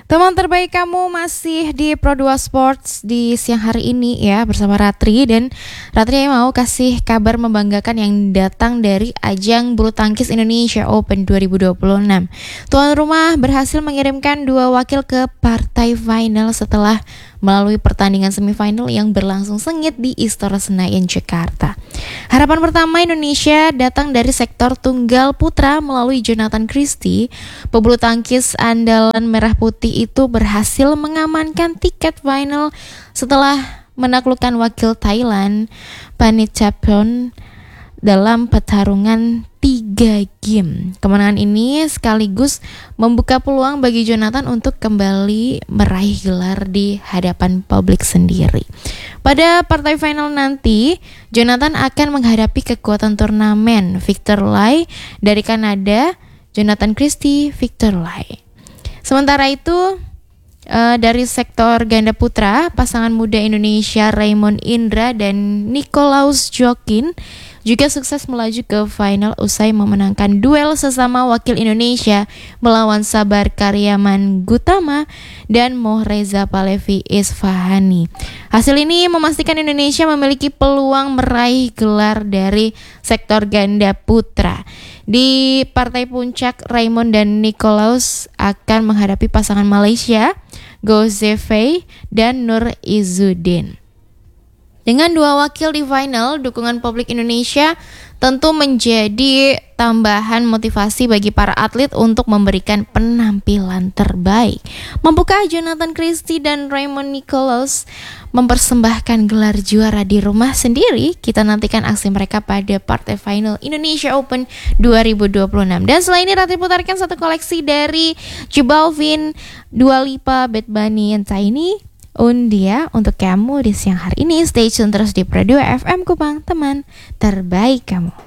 Teman terbaik kamu masih di Pro2 Sports di siang hari ini ya bersama Ratri. Dan Ratri mau kasih kabar membanggakan yang datang dari ajang bulu tangkis Indonesia Open 2026. Tuan rumah berhasil mengirimkan 2 wakil ke partai final setelah melalui pertandingan semifinal yang berlangsung sengit di Istora Senayan, Jakarta. Harapan pertama Indonesia datang dari sektor tunggal putra melalui Jonathan Christie. Pebulu tangkis andalan merah putih itu berhasil mengamankan tiket final setelah menaklukkan wakil Thailand, Panitchaporn, dalam pertarungan 3 game. Kemenangan ini sekaligus membuka peluang bagi Jonathan untuk kembali meraih gelar di hadapan publik sendiri. Pada partai final nanti, Jonathan akan menghadapi kekuatan turnamen Victor Lai dari Kanada, Jonathan Christie, Victor Lai. Sementara itu, dari sektor ganda putra, pasangan muda Indonesia Raymond Indra dan Nicolaus Joaquin juga sukses melaju ke final usai memenangkan duel sesama wakil Indonesia melawan Sabar Karyaman Gutama dan Mohreza Pahlavi Isfahani. Hasil ini memastikan Indonesia memiliki peluang meraih gelar dari sektor ganda putra. Di partai puncak, Raymond dan Nicolaus akan menghadapi pasangan Malaysia, Go Zefei dan Nur Izzuddin. Dengan 2 wakil di final, dukungan publik Indonesia tentu menjadi tambahan motivasi bagi para atlet untuk memberikan penampilan terbaik. Mampukah Jonathan Christie dan Raymond Nicolaus mempersembahkan gelar juara di rumah sendiri? Kita nantikan aksi mereka pada partai final Indonesia Open 2026. Dan selain ini, Ratri putarkan satu koleksi dari J Balvin, Dua Lipa, Bad Bunny, and Tiny Undia untuk kamu di siang hari ini. Stay tune terus di Pro2 FM Kupang, teman terbaik kamu.